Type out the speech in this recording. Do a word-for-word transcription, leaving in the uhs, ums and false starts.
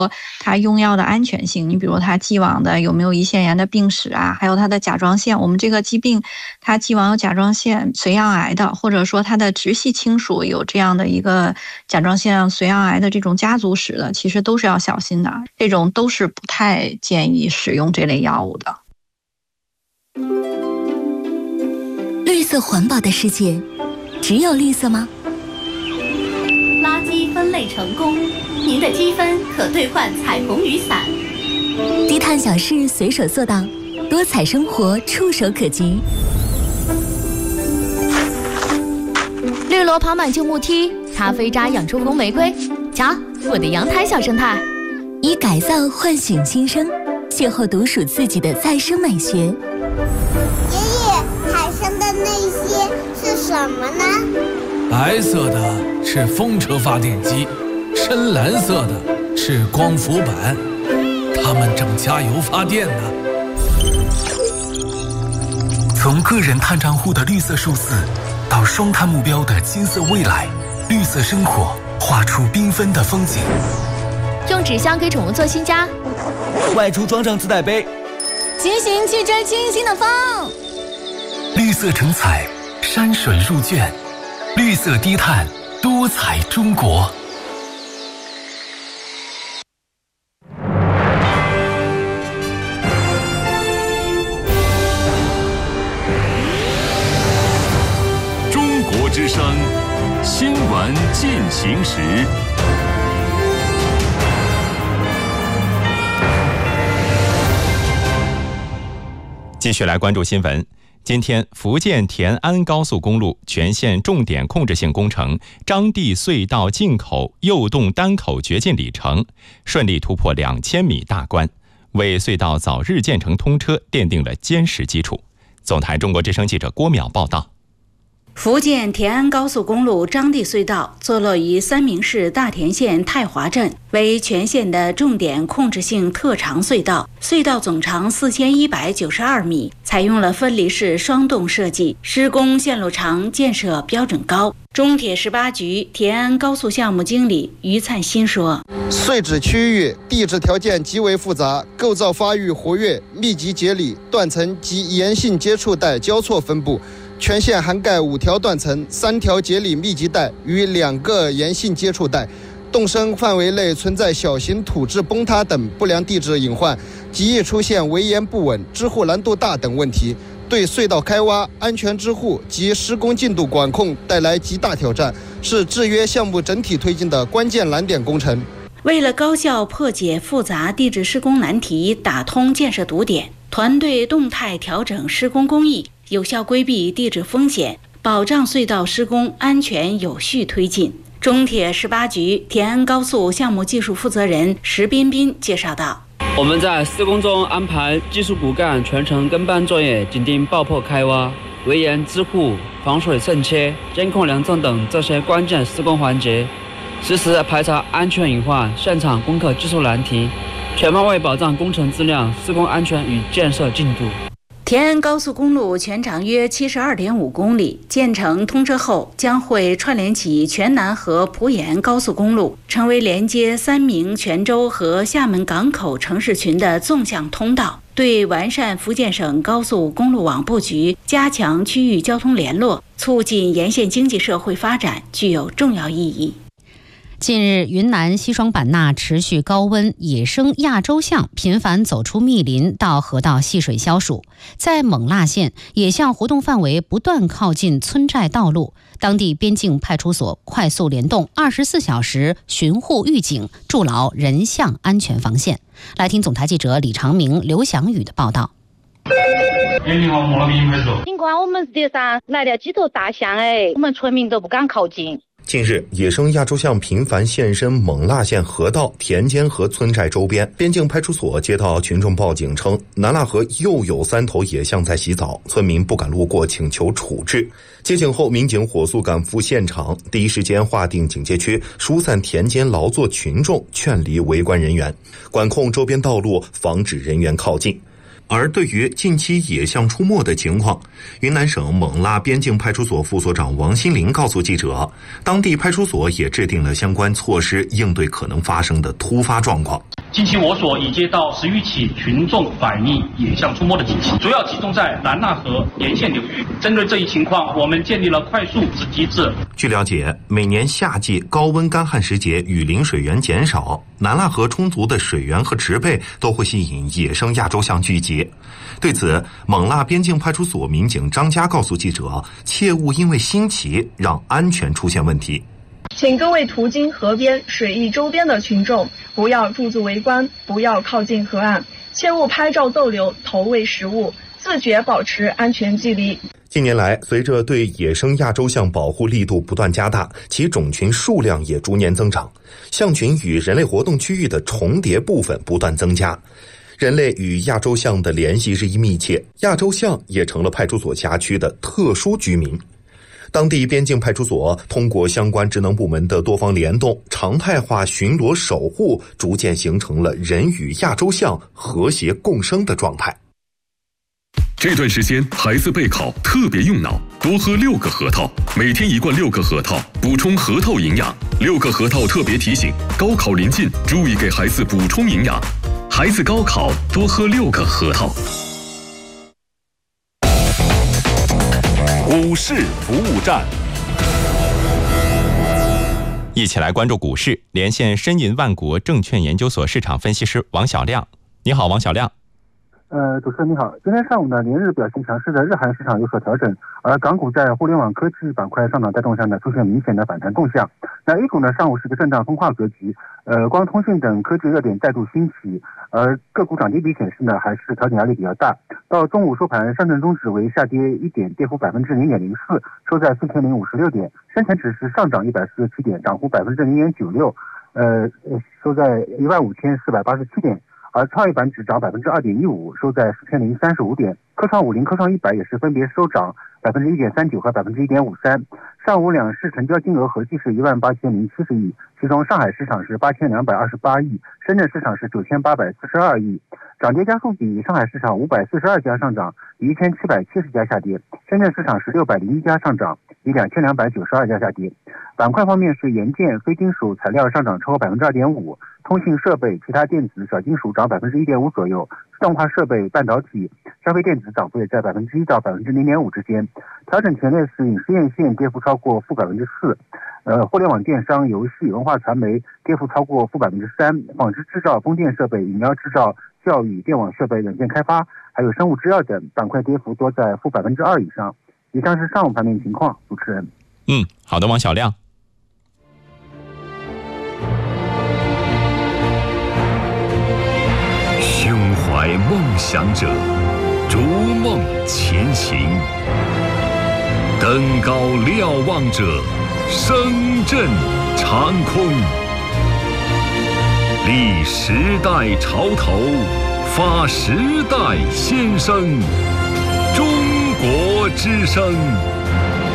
它用药的安全性，你比如它既往的有没有胰腺炎的病史啊，还有它的甲状腺，我们这个疾病它既往有甲状腺髓样癌的，或者说它的直系亲属有这样的一个甲状腺髓样癌的这种家族史的，其实都是要小心的，这种都是不太建议使用这类药物的。 绿色环保的世界只有绿色吗？ 垃圾分类成功，您的积分可兑换彩虹雨伞。 低碳小事随手做到，多彩生活触手可及。 绿萝跑满旧木梯，咖啡渣养出红玫瑰。瞧，我的阳台小生态。 以改造唤醒新生，邂逅独属自己的再生美学。 爷爷，海上的那些是什么呢？ 白色的是风车发电机，深蓝色的是光伏板，它们正加油发电呢。 从个人碳账户的绿色数字，到双碳目标的金色未来，绿色生活画出缤纷的风景。 用纸箱给宠物做新家， 外出装上自带杯， 骑行去追清新的风。 绿色成彩，山水入卷，绿色低碳，多彩中国。 中国之声新闻进行时。 继续来关注新闻。今天，福建田安高速公路全线重点控制性工程张地隧道进口右洞单口掘进里程顺利突破两千米大关，为隧道早日建成通车奠定了坚实基础。总台中国之声记者郭淼报道。 福建田安高速公路张地隧道坐落于三明市大田县太华镇，为全县的重点控制性特长隧道。隧道总长四千一百九十二米，采用了分离式双洞设计，施工线路长，建设标准高。中铁十八局田安高速项目经理于灿新说：“ 隧址区域地质条件极为复杂，构造发育活跃，密集节理、断层及岩性接触带交错分布。全线涵盖五条断层、三条节理密集带与两个岩性接触带，洞深范围内存在小型土质崩塌等不良地质隐患，极易出现围岩不稳、支护难度大等问题，对隧道开挖、安全支护及施工进度管控带来极大挑战，是制约项目整体推进的关键难点工程。” 为了高效破解复杂地质施工难题，打通建设堵点，团队动态调整施工工艺，有效规避地质风险，保障隧道施工安全有序推进。中铁十八局田安高速项目技术负责人石彬彬介绍道：“ 我们在施工中安排技术骨干全程跟班作业，紧盯爆破开挖、围岩支护、防水渗切、监控量证等这些关键施工环节，实时排查安全隐患，现场攻克技术难题，全方位保障工程质量、施工安全与建设进度。” 田安高速公路全长约 七十二点五公里，建成通车后将会串联起全南和蒲盐高速公路，成为连接三明、泉州和厦门港口城市群的纵向通道，对完善福建省高速公路网布局、加强区域交通联络、促进沿线经济社会发展具有重要意义。 近日，云南西双版纳持续高温，野生亚洲象频繁走出密林到河道戏水消暑。在勐腊县，野象活动范围不断靠近村寨道路，当地边境派出所快速联动，二十四小时巡护预警，筑牢人象安全防线。来听总台记者李长明、刘翔宇的报道。 哎，你好，勐腊边境派出所。尽管我们地上来了几头大象，哎，我们村民都不敢靠近。 近日，野生亚洲象频繁现身勐腊县河道、田间和村寨周边。边境派出所接到群众报警称，南腊河又有三头野象在洗澡，村民不敢路过，请求处置。接警后，民警火速赶赴现场，第一时间划定警戒区，疏散田间劳作群众，劝离围观人员，管控周边道路，防止人员靠近。 而对于近期野象出没的情况，云南省勐腊边境派出所副所长王新林告诉记者，当地派出所也制定了相关措施，应对可能发生的突发状况。 近期我所已接到十余起群众反映野象出没的警情，主要集中在南腊河沿线流域。针对这一情况，我们建立了快速指机制。 据了解，每年夏季高温干旱时节，雨林水源减少，南腊河充足的水源和植被都会吸引野生亚洲象聚集。对此，勐腊边境派出所民警张佳告诉记者，切勿因为新奇让安全出现问题。 请各位途经河边、水域周边的群众不要驻足围观，不要靠近河岸，切勿拍照逗留、投喂食物，自觉保持安全距离。 近年来，随着对野生亚洲象保护力度不断加大，其种群数量也逐年增长，象群与人类活动区域的重叠部分不断增加，人类与亚洲象的联系日益密切，亚洲象也成了派出所辖区的特殊居民。当地边境派出所通过相关职能部门的多方联动，常态化巡逻守护，逐渐形成了人与亚洲象和谐共生的状态。 这段时间孩子备考特别用脑，多喝六个核桃，每天一罐六个核桃，补充核桃营养。六个核桃特别提醒，高考临近，注意给孩子补充营养。孩子高考多喝六个核桃。 股市服务站，一起来关注股市，连线申银万国证券研究所市场分析师王小亮。你好，王小亮。 呃，主持人你好。今天上午呢，连日表现强势的日韩市场有所调整，而港股在互联网科技板块上涨带动下呢，出现明显的反弹动向。那 A 股呢，上午是个震荡分化格局，呃，光通讯等科技热点再度兴起，而个股涨跌比显示呢，还是调整压力比较大。到中午收盘，上证综指为下跌一点，跌幅百分之零点零四，收在四千零五十六点；深成指是上涨一百四十七点，涨幅百分之零点九六，呃，收在一万五千四百八十七点。而创业板指涨百分之二点一五，收在四千零三十五点。科创五零、科创一百也是分别收涨百分之一点三九和百分之一点五三。上午两市成交金额合计是一万八千零七十亿，其中上海市场是八千两百二十八亿，深圳市场是九千八百四十二亿。涨跌家数比，上海市场五百四十二家上涨，一千七百七十家下跌；深圳市场是六百零一家上涨，以两千两百九十二家下跌。板块方面是盐建、非金属材料上涨超过百分之二点五，通信设备、其他电子、小金属涨百分之一点五左右，自动化设备、半导体、消费电子涨幅也在百分之一到百分之零点五之间。调整前列是影视院线跌幅超过负百分之四，呃，互联网电商、游戏、文化传媒跌幅超过负百分之三，纺织制造、风电设备、饮料制造、教育、电网设备、软件开发，还有生物制药等板块跌幅多在负百分之二以上。以上是上午盘面情况，主持人。 嗯，好的，王小亮。 胸怀梦想者，逐梦前行；登高瞭望者，声震长空。立时代潮头，发时代先声。中国之声。